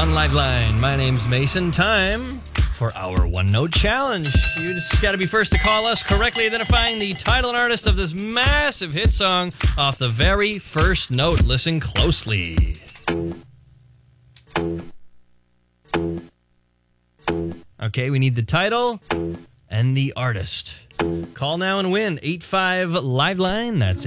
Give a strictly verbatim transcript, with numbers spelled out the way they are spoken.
on Liveline. My name's Mason. Time for our One Note Challenge. You just got to be first to call us, correctly identifying the title and artist of this massive hit song off the very first note. Listen closely. Okay, we need the title and the artist. Call now and win. eight five Liveline. That's